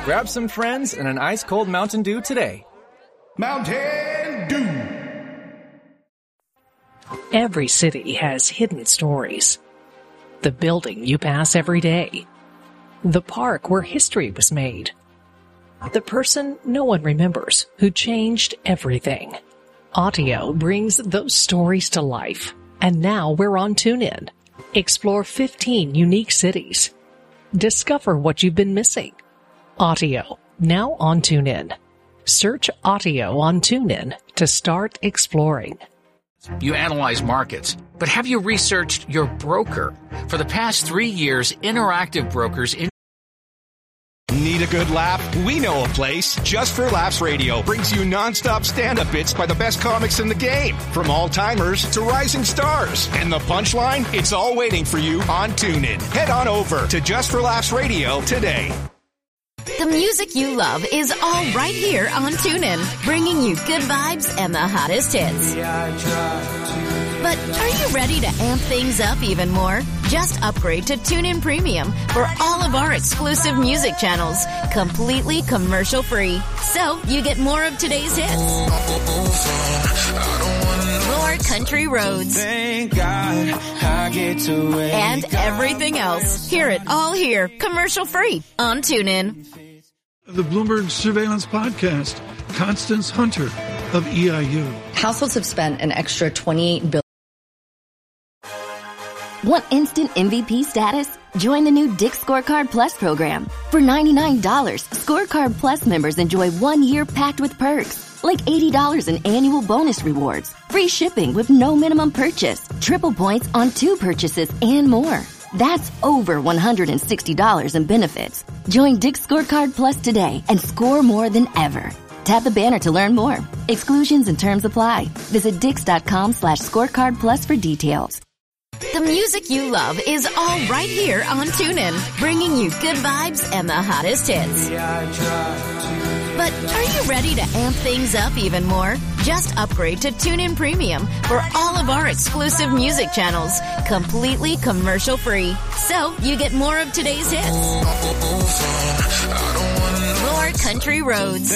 Grab some friends and an ice-cold Mountain Dew today. Mountain Dew! Every city has hidden stories. The building you pass every day. The park where history was made. The person no one remembers who changed everything. Audio brings those stories to life. And now we're on TuneIn. Explore 15 unique cities. Discover what you've been missing. Audio, now on TuneIn. Search Audio on TuneIn to start exploring. You analyze markets, but have you researched your broker? For the past 3 years, Interactive Brokers Need a good laugh? We know a place. Just for Laughs Radio brings you non-stop stand-up bits by the best comics in the game, from all-timers to rising stars. And the punchline? It's all waiting for you on TuneIn. Head on over to Just for Laughs Radio today. The music you love is all right here on TuneIn, bringing you good vibes and the hottest hits. But are you ready to amp things up even more? Just upgrade to TuneIn Premium for all of our exclusive music channels, completely commercial-free. So you get more of today's hits, more country roads, and everything else. Hear it all here, commercial-free on TuneIn. The Bloomberg Surveillance Podcast, Constance Hunter of EIU. Households have spent an extra $28 billion. Want instant MVP status? Join the new Dick's Scorecard Plus program. For $99, Scorecard Plus members enjoy 1 year packed with perks, like $80 in annual bonus rewards, free shipping with no minimum purchase, triple points on 2 purchases, and more. That's over $160 in benefits. Join Dick's Scorecard Plus today and score more than ever. Tap the banner to learn more. Exclusions and terms apply. Visit Dix.com/scorecard plus for details. The music you love is all right here on TuneIn, bringing you good vibes and the hottest hits. But are you ready to amp things up even more? Just upgrade to TuneIn Premium for all of our exclusive music channels, completely commercial-free. So you get more of today's hits, more country roads,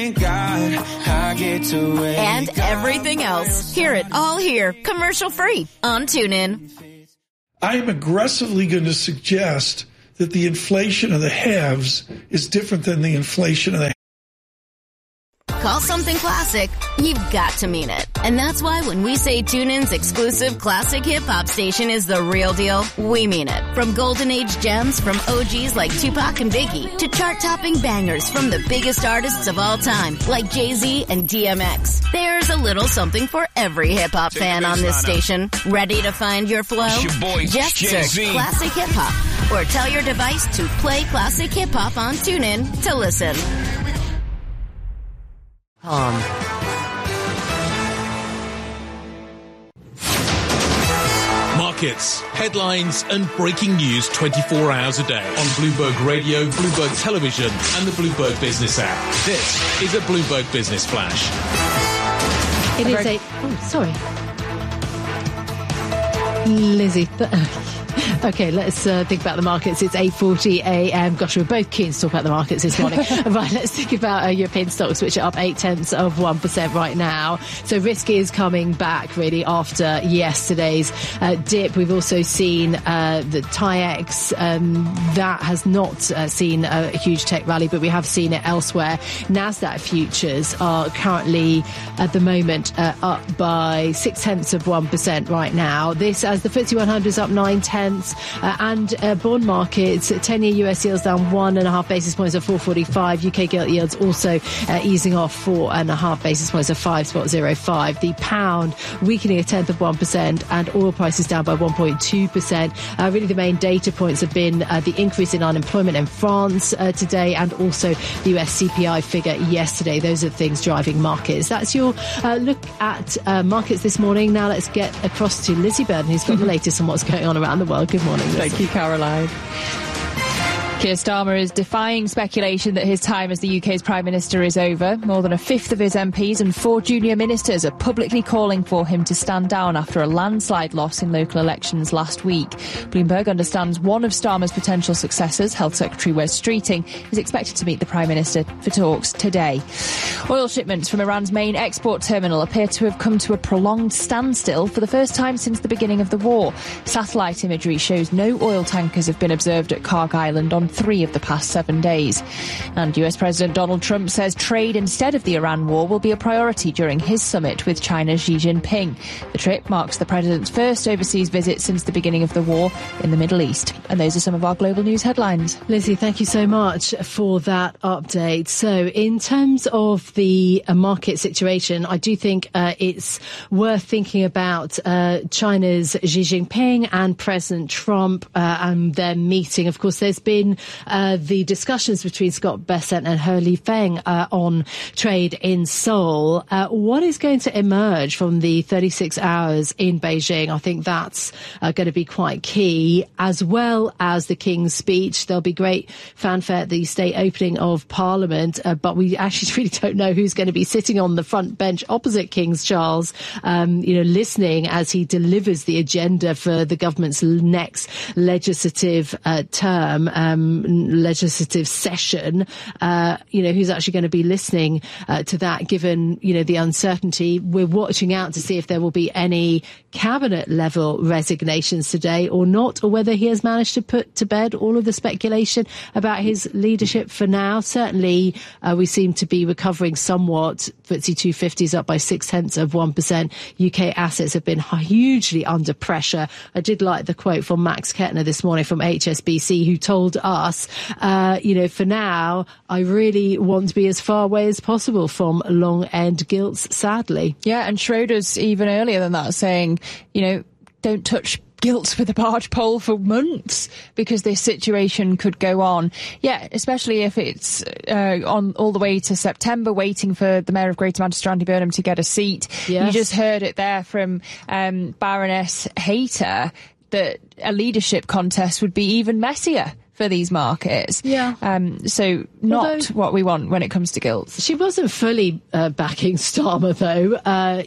and everything else. Hear it all here, commercial-free on TuneIn. I am aggressively going to suggest that the inflation of the haves is different than the inflation of the Call something classic, you've got to mean it. And that's why when we say TuneIn's exclusive classic hip-hop station is the real deal, we mean it. From golden age gems from OGs like Tupac and Biggie to chart-topping bangers from the biggest artists of all time like Jay-Z and DMX. There's a little something for every hip-hop fan on this station. Ready to find your flow? Just search Classic Hip-Hop or tell your device to play Classic Hip-Hop on TuneIn to listen. Markets, headlines and breaking news 24 hours a day on Bloomberg Radio, Bloomberg Television and the Bloomberg Business app. This is a Bloomberg Business Flash. It is a... Oh, sorry. Lizzie... Okay, let's think about the markets. It's 8:40 a.m. Gosh, we're both keen to talk about the markets this morning. Right, let's think about European stocks, which are up 0.8% right now. So risk is coming back, really, after yesterday's dip. We've also seen the TAIEX. That has not seen a huge tech rally, but we have seen it elsewhere. NASDAQ futures are currently, at the moment, up by 0.6% right now. This, as the FTSE 100 is up 0.9%. And bond markets, 10-year US yields down 1.5 basis points at 4.45. UK gilt yields also easing off 4.5 basis points at 5.05. The pound weakening 0.1%, and oil prices down by 1.2%. Really, the main data points have been the increase in unemployment in France today, and also the US CPI figure yesterday. Those are the things driving markets. That's your look at markets this morning. Now let's get across to Lizzie Burden, who's got the latest on what's going on around the world. Good morning, Lizzie. Thank you, Caroline. Keir Starmer is defying speculation that his time as the UK's Prime Minister is over. More than a fifth of his MPs and 4 junior ministers are publicly calling for him to stand down after a landslide loss in local elections last week. Bloomberg understands one of Starmer's potential successors, Health Secretary Wes Streeting, is expected to meet the Prime Minister for talks today. Oil shipments from Iran's main export terminal appear to have come to a prolonged standstill for the first time since the beginning of the war. Satellite imagery shows no oil tankers have been observed at Karg Island on 3 of the past 7 days. And US President Donald Trump says trade instead of the Iran war will be a priority during his summit with China's Xi Jinping. The trip marks the president's first overseas visit since the beginning of the war in the Middle East. And those are some of our global news headlines. Lizzie, thank you so much for that update. So in terms of the market situation, I do think it's worth thinking about China's Xi Jinping and President Trump and their meeting. Of course, there's been the discussions between Scott Bessent and He Lifeng on trade in Seoul. What is going to emerge from the 36 hours in Beijing? I think that's going to be quite key, as well as the King's speech. There'll be great fanfare at the state opening of Parliament, but we actually really don't know who's going to be sitting on the front bench opposite King Charles, listening as he delivers the agenda for the government's next legislative term. Legislative session, who's actually going to be listening to that, given, the uncertainty. We're watching out to see if there will be any cabinet level resignations today or not, or whether he has managed to put to bed all of the speculation about his leadership for now. Certainly, we seem to be recovering somewhat. FTSE 250 is up by 0.6%. UK assets have been hugely under pressure. I did like the quote from Max Kettner this morning from HSBC, who told us, for now, I really want to be as far away as possible from long end gilts, sadly. Yeah, and Schroders even earlier than that saying, don't touch gilts with a barge pole for months because this situation could go on. Yeah, especially if it's on all the way to September, waiting for the Mayor of Greater Manchester, Andy Burnham, to get a seat. Yes. You just heard it there from Baroness Hayter that a leadership contest would be even messier for these markets. Yeah. So not what we want when it comes to gilts. She wasn't fully backing Starmer, though,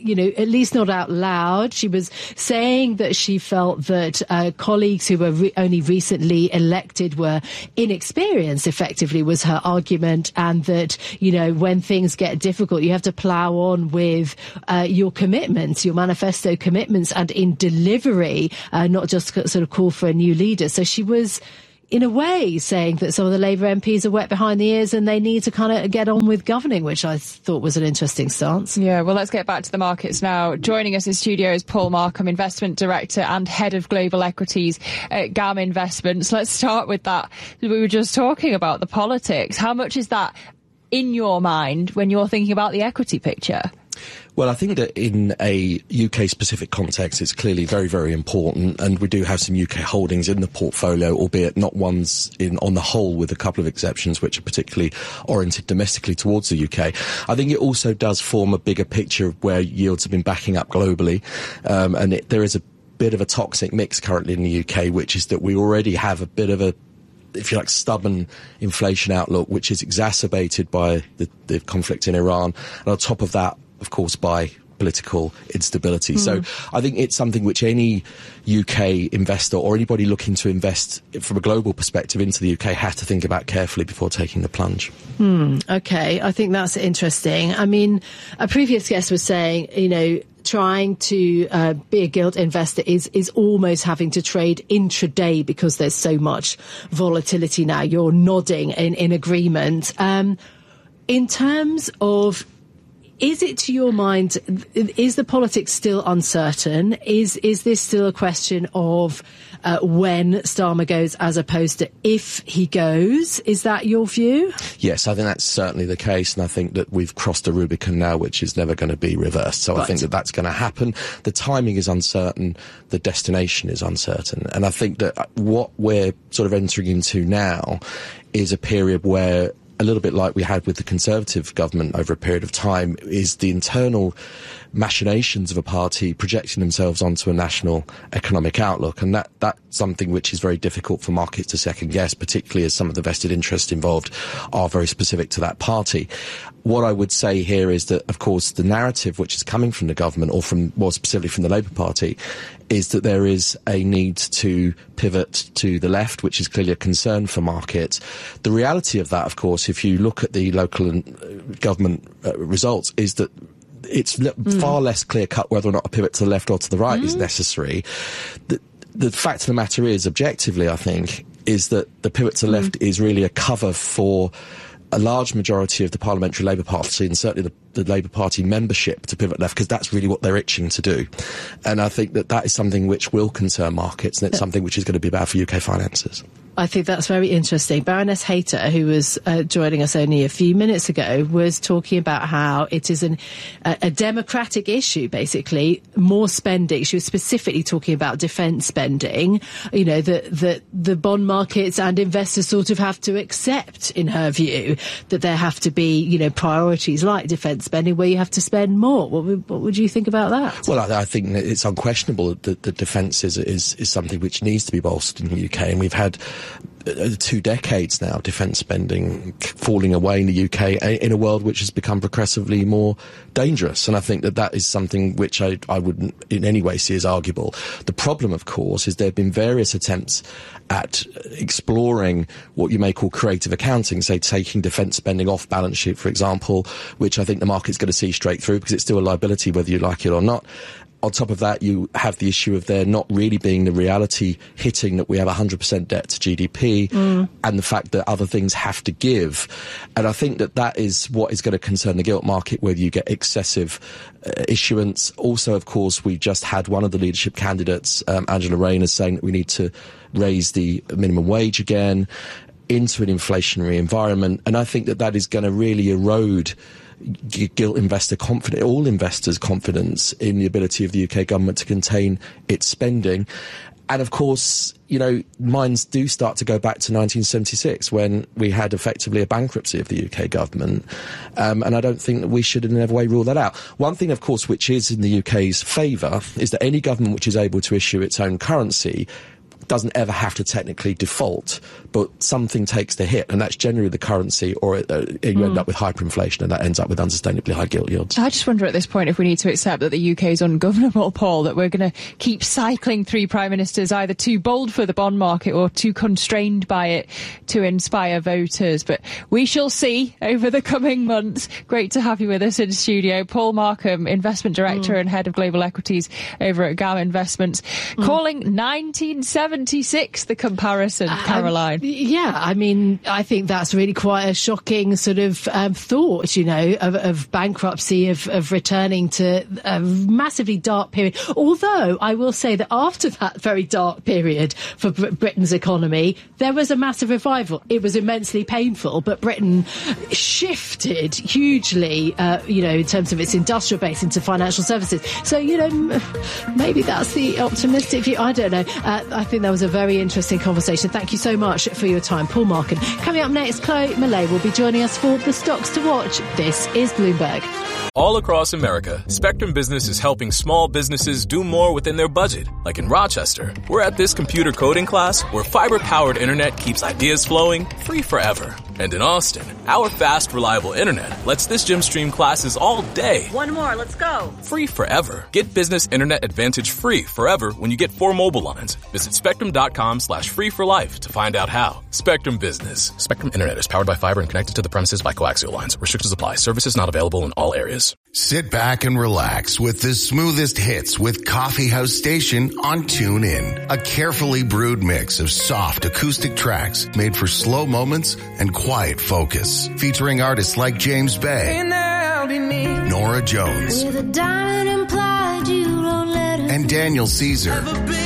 at least not out loud. She was saying that she felt that colleagues who were only recently elected were inexperienced, effectively, was her argument, and that, when things get difficult, you have to plough on with your commitments, your manifesto commitments, and in delivery, not just sort of call for a new leader. So she was, in a way, saying that some of the Labour MPs are wet behind the ears and they need to kind of get on with governing, which I thought was an interesting stance. Yeah, well, let's get back to the markets now. Joining us in studio is Paul Markham, Investment Director and Head of Global Equities at GAM Investments. Let's start with that. We were just talking about the politics. How much is that in your mind when you're thinking about the equity picture? Well, I think that in a UK-specific context, it's clearly very, very important, and we do have some UK holdings in the portfolio, albeit not ones on the whole, with a couple of exceptions which are particularly oriented domestically towards the UK. I think it also does form a bigger picture of where yields have been backing up globally, and there is a bit of a toxic mix currently in the UK, which is that we already have a bit of a, if you like, stubborn inflation outlook, which is exacerbated by the conflict in Iran, and on top of that, of course, by political instability. So I think it's something which any UK investor or anybody looking to invest from a global perspective into the UK have to think about carefully before taking the plunge. Okay, I think that's interesting. I mean, a previous guest was saying, trying to be a gilt investor is almost having to trade intraday because there's so much volatility now. You're nodding in agreement. In terms of, is it, to your mind, is the politics still uncertain? Is this still a question of when Starmer goes as opposed to if he goes? Is that your view? Yes, I think that's certainly the case, and I think that we've crossed a Rubicon now which is never going to be reversed. So right. I think that that's going to happen. The timing is uncertain, the destination is uncertain, and I think that what we're sort of entering into now is a period where a little bit like we had with the Conservative government over a period of time, is the internal machinations of a party projecting themselves onto a national economic outlook. And that's something which is very difficult for markets to second guess, particularly as some of the vested interests involved are very specific to that party. What I would say here is that, of course, the narrative which is coming from the government, or from more specifically from the Labour Party, is that there is a need to pivot to the left, which is clearly a concern for markets. The reality of that, of course, if you look at the local and government results, is that it's far less clear-cut whether or not a pivot to the left or to the right is necessary. The fact of the matter is, objectively, I think, is that the pivot to the left is really a cover for a large majority of the Parliamentary Labour Party, and certainly the Labour Party membership, to pivot left, because that's really what they're itching to do. And I think that is something which will concern markets, and it's something which is going to be bad for UK finances. I think that's very interesting. Baroness Hayter, who was joining us only a few minutes ago, was talking about how it is a democratic issue, basically, more spending. She was specifically talking about defence spending, you know, that the bond markets and investors sort of have to accept, in her view, that there have to be, you know, priorities like defence spending where you have to spend more. What would you think about that? Well, I think that it's unquestionable that defence is something which needs to be bolstered in the UK, and we've had 2 decades now defence spending falling away in the UK in a world which has become progressively more dangerous, and I think that is something which I wouldn't in any way see as arguable. The problem, of course, is there have been various attempts at exploring what you may call creative accounting, say taking defence spending off balance sheet, for example, which I think the market's going to see straight through because it's still a liability whether you like it or not. On top of that, you have the issue of there not really being the reality hitting that we have 100% debt to GDP and the fact that other things have to give. And I think that is what is going to concern the gilt market, whether you get excessive issuance. Also, of course, we just had one of the leadership candidates, Angela Rayner, saying that we need to raise the minimum wage again into an inflationary environment. And I think that is going to really erode gilt investor confidence, all investors' confidence in the ability of the UK government to contain its spending. And of course, you know, minds do start to go back to 1976 when we had effectively a bankruptcy of the UK government. And I don't think that we should in any way rule that out. One thing, of course, which is in the UK's favour is that any government which is able to issue its own currency doesn't ever have to technically default, but something takes the hit, and that's generally the currency, or you end up with hyperinflation, and that ends up with unsustainably high gilt yields. I just wonder at this point if we need to accept that the UK is ungovernable, Paul, that we're going to keep cycling through prime ministers either too bold for the bond market or too constrained by it to inspire voters. But we shall see over the coming months. Great to have you with us in studio. Paul Markham, Investment Director and Head of Global Equities over at GAM Investments, calling 1976 the comparison, Caroline. Yeah, I mean, I think that's really quite a shocking sort of thought, you know, of bankruptcy, of returning to a massively dark period. Although I will say that after that very dark period for Britain's economy, there was a massive revival. It was immensely painful, but Britain shifted hugely, you know, in terms of its industrial base into financial services. So, you know, maybe that's the optimistic view. I don't know. I think that was a very interesting conversation. Thank you so much for your time, Paul Markham. Coming up next, Chloe Millay will be joining us for the Stocks to Watch. This is Bloomberg. All across America, Spectrum Business is helping small businesses do more within their budget. Like in Rochester, we're at this computer coding class where fiber-powered internet keeps ideas flowing free forever. And in Austin, our fast, reliable internet lets this gym stream classes all day. One more, let's go. Free forever. Get Business Internet Advantage free forever when you get 4 mobile lines. Visit spectrum.com/free for life to find out how. Spectrum Business. Spectrum Internet is powered by fiber and connected to the premises by coaxial lines. Restrictions apply. Services not available in all areas. Sit back and relax with the smoothest hits with Coffee House Station on TuneIn. A carefully brewed mix of soft acoustic tracks made for slow moments and quiet focus. Featuring artists like James Bay, Nora Jones, and Daniel Caesar.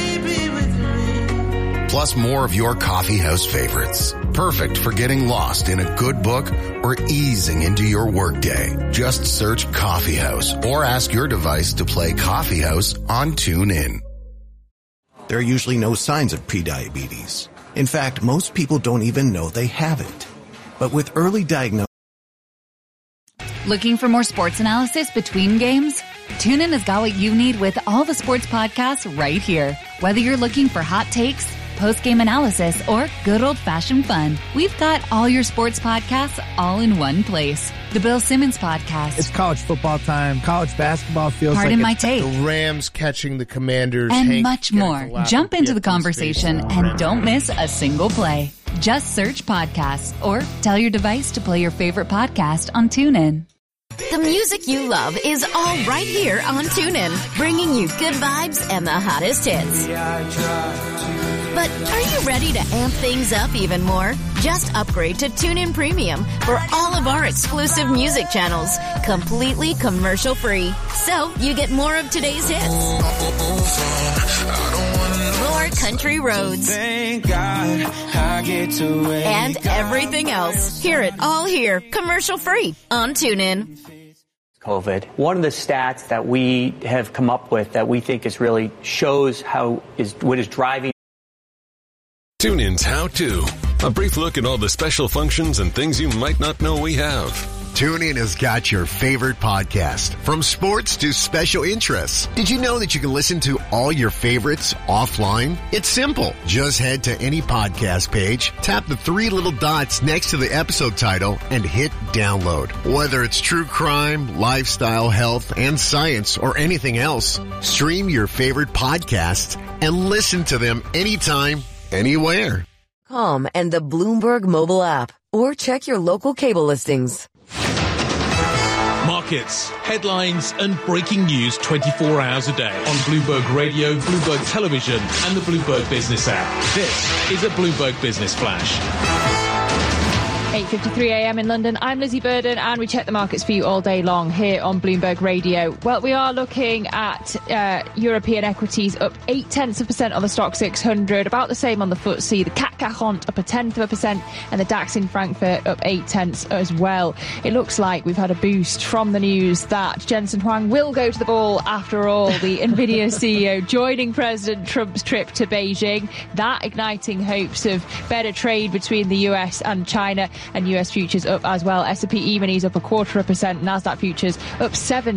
Plus more of your coffee house favorites. Perfect for getting lost in a good book or easing into your workday. Just search Coffee House or ask your device to play Coffee House on TuneIn. There are usually no signs of prediabetes. In fact, most people don't even know they have it. But with early diagnosis... Looking for more sports analysis between games? TuneIn has got what you need with all the sports podcasts right here. Whether you're looking for hot takes, post-game analysis, or good old-fashioned fun, we've got all your sports podcasts all in one place. The Bill Simmons Podcast. It's college football time. College basketball feels Pardon my take. The Rams catching the Commanders. And much more. Jump into the conversation and don't miss a single play. Just search podcasts or tell your device to play your favorite podcast on TuneIn. The music you love is all right here on TuneIn, bringing you good vibes and the hottest hits. But are you ready to amp things up even more? Just upgrade to TuneIn Premium for all of our exclusive music channels, completely commercial-free. So you get more of today's hits, more country roads, and everything else. Hear it all here, commercial-free on TuneIn. COVID. One of the stats that we have come up with that we think is really shows what is driving. TuneIn's How To. A brief look at all the special functions and things you might not know we have. TuneIn has got your favorite podcast, from sports to special interests. Did you know that you can listen to all your favorites offline? It's simple. Just head to any podcast page, tap the three little dots next to the episode title, and hit download. Whether it's true crime, lifestyle, health, and science, or anything else, stream your favorite podcasts and listen to them anytime, anywhere. And the Bloomberg mobile app, or check your local cable listings. Markets, headlines and breaking news 24 hours a day on Bloomberg Radio, Bloomberg Television and the Bloomberg Business app. This is a Bloomberg Business Flash. 8:53 a.m. in London. I'm Lizzie Burden and we check the markets for you all day long here on Bloomberg Radio. Well, we are looking at European equities up 0.8% on the Stock 600, about the same on the FTSE. The CAC 40 up 0.1%, and the DAX in Frankfurt up 0.8 as well. It looks like we've had a boost from the news that Jensen Huang will go to the ball after all. The Nvidia CEO joining President Trump's trip to Beijing, that igniting hopes of better trade between the US and China. And US futures up as well. S&P E-minis up 0.25%. Nasdaq futures up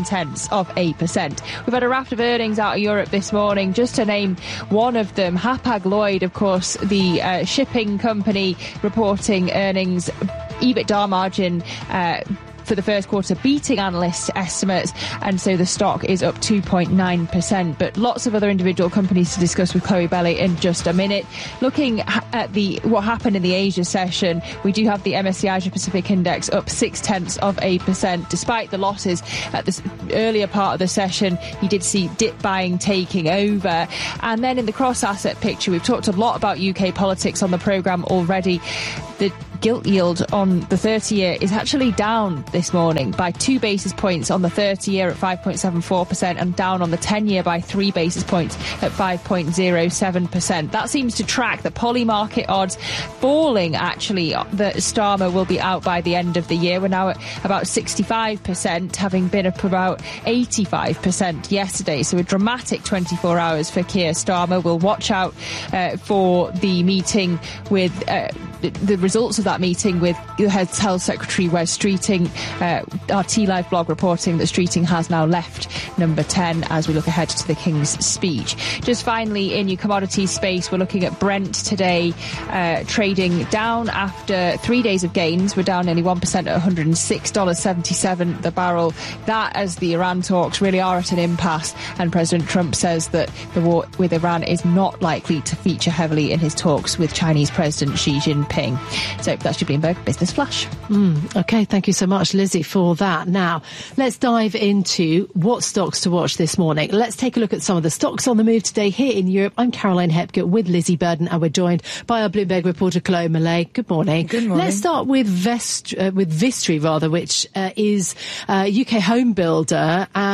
0.7%. We've had a raft of earnings out of Europe this morning. Just to name one of them, Hapag-Lloyd, of course, the shipping company, reporting earnings, EBITDA margin for the first quarter beating analyst estimates, and so the stock is up 2.9%. But lots of other individual companies to discuss with Chloe Belly in just a minute. Looking at what happened in the Asia session, we do have the MSCI Asia Pacific Index up 0.6%. Despite the losses at the earlier part of the session, you did see dip buying taking over. And then in the cross-asset picture, we've talked a lot about UK politics on the programme already. The gilt yield on the 30-year is actually down this morning by 2 basis points on the 30-year at 5.74%, and down on the 10-year by 3 basis points at 5.07%. That seems to track the Polymarket odds falling, actually, that Starmer will be out by the end of the year. We're now at about 65%, having been up about 85% yesterday. So a dramatic 24 hours for Keir Starmer. We'll watch out for the meeting with the results of that meeting with Health Secretary Wes Streeting. Our T-Live blog reporting that Streeting has now left Number 10 as we look ahead to the King's speech. Just finally, in your commodities space, we're looking at Brent today, trading down after 3 days of gains. We're down nearly 1% at $106.77 the barrel. That, as the Iran talks really are at an impasse, and President Trump says that the war with Iran is not likely to feature heavily in his talks with Chinese President Xi Jinping. So that's your Bloomberg Business Flash. Okay, thank you so much, Lizzie, for that. Now, let's dive into what stocks to watch this morning. Let's take a look at some of the stocks on the move today here in Europe. I'm Caroline Hepker with Lizzie Burden, and we're joined by our Bloomberg reporter, Chloe Millay. Good morning. Good morning. Let's start with Vistry, which is a UK home builder.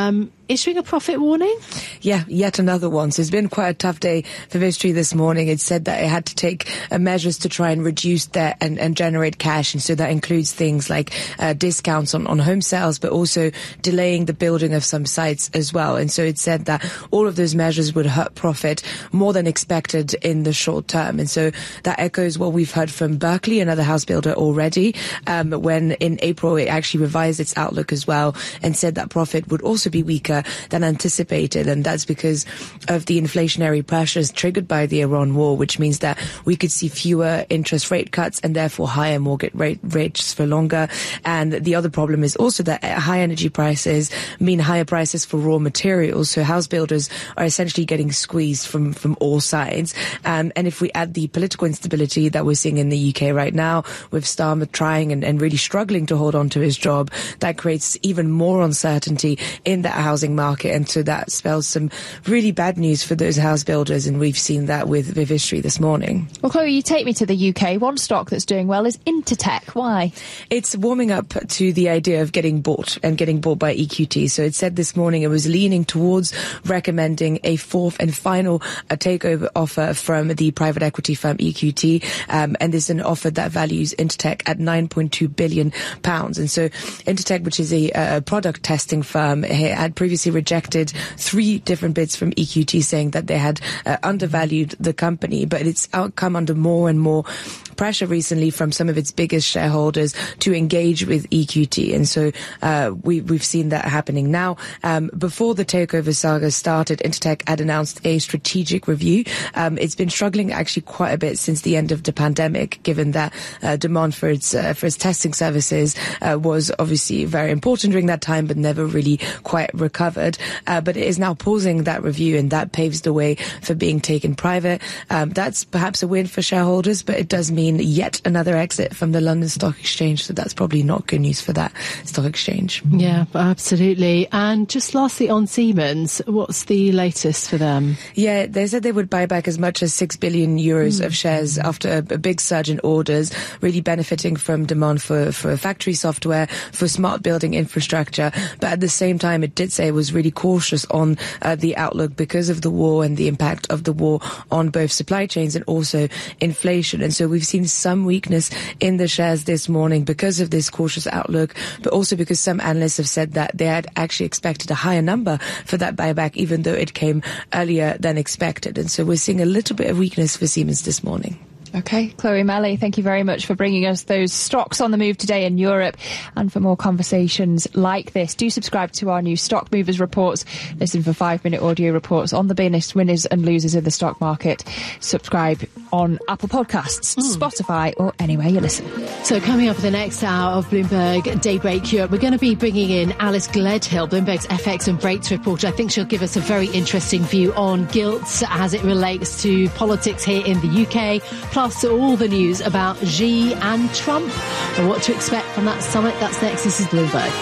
issuing a profit warning? Yeah, yet another one. So it's been quite a tough day for Vistry this morning. It said that it had to take measures to try and reduce debt and generate cash. And so that includes things like discounts on home sales, but also delaying the building of some sites as well. And so it said that all of those measures would hurt profit more than expected in the short term. And so that echoes what we've heard from Berkeley, another house builder already, when in April it actually revised its outlook as well and said that profit would also be weaker than anticipated. And that's because of the inflationary pressures triggered by the Iran war, which means that we could see fewer interest rate cuts and therefore higher mortgage rates for longer. And the other problem is also that high energy prices mean higher prices for raw materials. So house builders are essentially getting squeezed from all sides. And if we add the political instability that we're seeing in the UK right now, with Starmer trying and really struggling to hold on to his job, that creates even more uncertainty in that housing market. And so that spells some really bad news for those house builders. And we've seen that with Vistry this morning. Well, Chloe, you take me to the UK. One stock that's doing well is Intertek. Why? It's warming up to the idea of getting bought by EQT. So it said this morning it was leaning towards recommending a fourth and final takeover offer from the private equity firm EQT. And this is an offer that values Intertek at £9.2 billion. And so Intertek, which is a product testing firm, had previously rejected 3 different bids from EQT, saying that they had undervalued the company. But it's come under more and more pressure recently from some of its biggest shareholders to engage with EQT. And so we've seen that happening now. Before the takeover saga started, Intertek had announced a strategic review. It's been struggling actually quite a bit since the end of the pandemic, given that demand for its testing services was obviously very important during that time, but never really quite recovered. But it is now pausing that review, and that paves the way for being taken private. That's perhaps a win for shareholders, but it does mean yet another exit from the London Stock Exchange. So that's probably not good news for that stock exchange. Yeah, absolutely. And just lastly on Siemens, what's the latest for them? Yeah, they said they would buy back as much as 6 billion euros of shares after a big surge in orders, really benefiting from demand for factory software, for smart building infrastructure. But at the same time, it did say it was really cautious on the outlook because of the war and the impact of the war on both supply chains and also inflation. And so we've seen some weakness in the shares this morning because of this cautious outlook, but also because some analysts have said that they had actually expected a higher number for that buyback, even though it came earlier than expected. And so we're seeing a little bit of weakness for Siemens this morning. Okay, Chloe Melly, thank you very much for bringing us those stocks on the move today in Europe. And for more conversations like this, do subscribe to our new Stock Movers reports. Listen for 5-minute audio reports on the biggest winners and losers in the stock market. Subscribe on Apple Podcasts, Spotify, or anywhere you listen. So coming up in the next hour of Bloomberg Daybreak Europe, we're going to be bringing in Alice Gledhill, Bloomberg's FX and rates reporter. I think she'll give us a very interesting view on gilt as it relates to politics here in the UK. Plus all the news about Xi and Trump and what to expect from that summit. That's next. This is Bloomberg.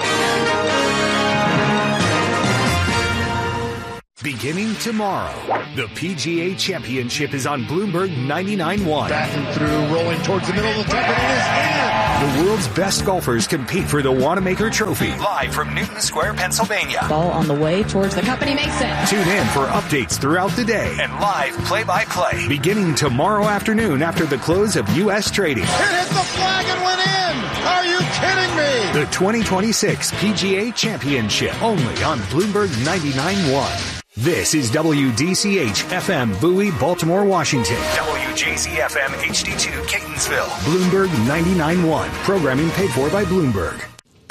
Beginning tomorrow, the PGA Championship is on Bloomberg 99.1. Bathroom through, rolling towards the middle of the temple. It is in. The world's best golfers compete for the Wanamaker Trophy. Live from Newton Square, Pennsylvania. Ball on the way towards the cup, and he makes it. Tune in for updates throughout the day and live play-by-play. Beginning tomorrow afternoon after the close of U.S. trading. It hit the flag and went in. Are you kidding me? The 2026 PGA Championship. Only on Bloomberg 99.1. This is WDCH FM Bowie, Baltimore, Washington. WJZ FM HD2 Catonsville. Bloomberg 99.1. Programming paid for by Bloomberg.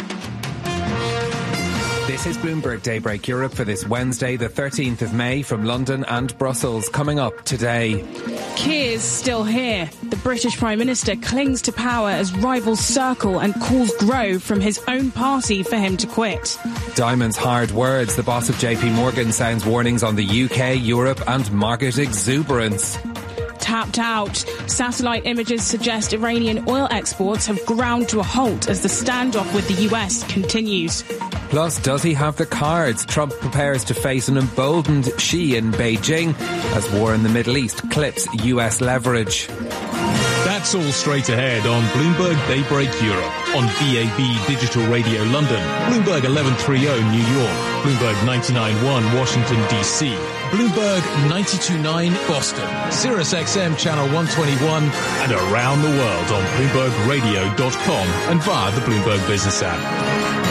This is Bloomberg Daybreak Europe for this Wednesday, the 13th of May, from London and Brussels. Coming up today. Keir's still here. The British Prime Minister clings to power as rivals circle and calls Grove from his own party for him to quit. Diamond's hard words. The boss of JP Morgan sounds warnings on the UK, Europe and market exuberance. Tapped out. Satellite images suggest Iranian oil exports have ground to a halt as the standoff with the US continues. Plus, does he have the cards? Trump prepares to face an emboldened Xi in Beijing as war in the Middle East clips US leverage. That's That's all straight ahead on Bloomberg Daybreak Europe, on DAB Digital Radio London, Bloomberg 1130 New York, Bloomberg 99.1 Washington DC, Bloomberg 92.9 Boston, Sirius XM Channel 121, and around the world on BloombergRadio.com and via the Bloomberg Business app.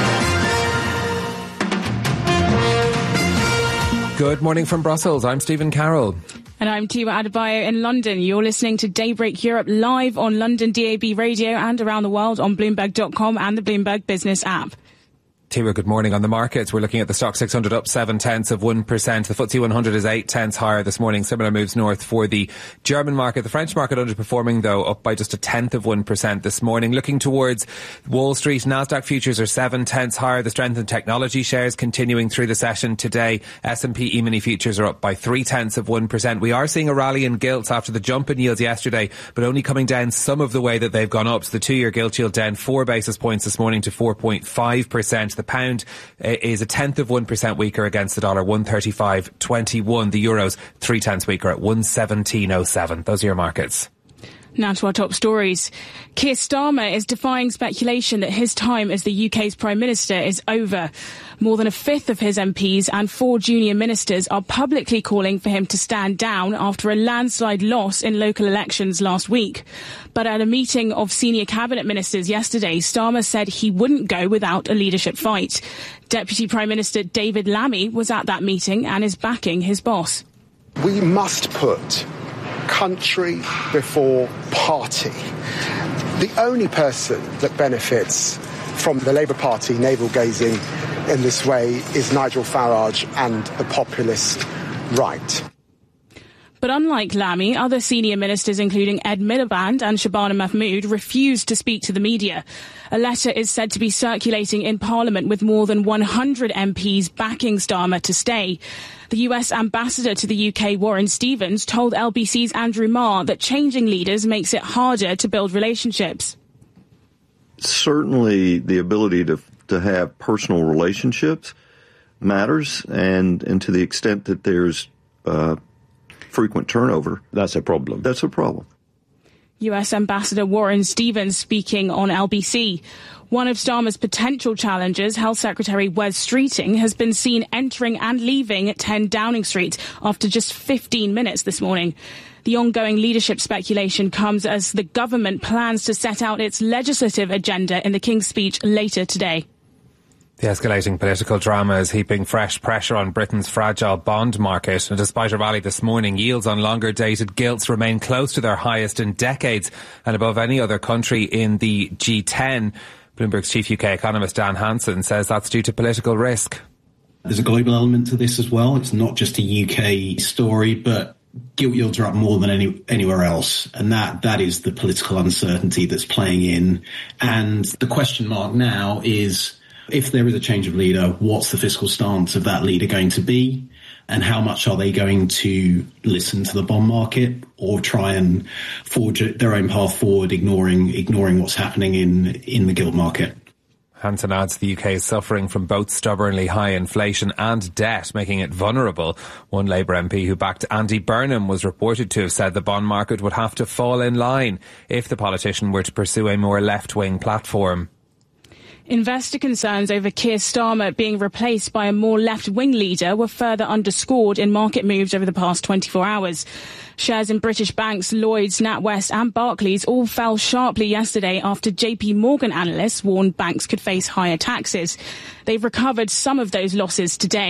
Good morning from Brussels. I'm Stephen Carroll. And I'm Tima Adebayo in London. You're listening to Daybreak Europe live on London DAB Radio and around the world on Bloomberg.com and the Bloomberg Business app. Tima, good morning. On the markets, we're looking at the Stock 600 up 0.7%. The FTSE 100 is 0.8 higher this morning. Similar moves north for the German market. The French market underperforming, though, up by just 0.1% this morning. Looking towards Wall Street, Nasdaq futures are 0.7 higher. The strength in technology shares continuing through the session today. S&P E-mini futures are up by 0.3%. We are seeing a rally in gilts after the jump in yields yesterday, but only coming down some of the way that they've gone up. So the 2-year gilt yield down 4 basis points this morning to 4.5%. The pound is 0.1% weaker against the dollar, 135.21. The euro's 0.3 weaker at 117.07. Those are your markets. Now to our top stories. Keir Starmer is defying speculation that his time as the UK's Prime Minister is over. More than a fifth of his MPs and 4 junior ministers are publicly calling for him to stand down after a landslide loss in local elections last week. But at a meeting of senior cabinet ministers yesterday, Starmer said he wouldn't go without a leadership fight. Deputy Prime Minister David Lammy was at that meeting and is backing his boss. We must put country before party. The only person that benefits from the Labour Party navel-gazing in this way is Nigel Farage and the populist right. But unlike Lammy, other senior ministers, including Ed Miliband and Shabana Mahmood, refused to speak to the media. A letter is said to be circulating in Parliament with more than 100 MPs backing Starmer to stay. The US ambassador to the UK, Warren Stevens, told LBC's Andrew Marr that changing leaders makes it harder to build relationships. Certainly the ability to have personal relationships matters, and to the extent that there's frequent turnover, that's a problem. That's a problem. US Ambassador Warren Stevens speaking on LBC. One of Starmer's potential challengers, Health Secretary Wes Streeting, has been seen entering and leaving 10 Downing Street after just 15 minutes this morning. The ongoing leadership speculation comes as the government plans to set out its legislative agenda in the King's Speech later today. The escalating political drama is heaping fresh pressure on Britain's fragile bond market. And despite a rally this morning, yields on longer dated gilts remain close to their highest in decades and above any other country in the G10. Bloomberg's chief UK economist Dan Hansen says that's due to political risk. There's a global element to this as well. It's not just a UK story, but gilt yields are up more than anywhere else. And that is the political uncertainty that's playing in. And the question mark now is, if there is a change of leader, what's the fiscal stance of that leader going to be? And how much are they going to listen to the bond market or try and forge their own path forward, ignoring what's happening in the gilt market? Hansen adds the UK is suffering from both stubbornly high inflation and debt, making it vulnerable. One Labour MP who backed Andy Burnham was reported to have said the bond market would have to fall in line if the politician were to pursue a more left-wing platform. Investor concerns over Keir Starmer being replaced by a more left-wing leader were further underscored in market moves over the past 24 hours. Shares in British banks, Lloyds, NatWest and Barclays all fell sharply yesterday after JP Morgan analysts warned banks could face higher taxes. They've recovered some of those losses today.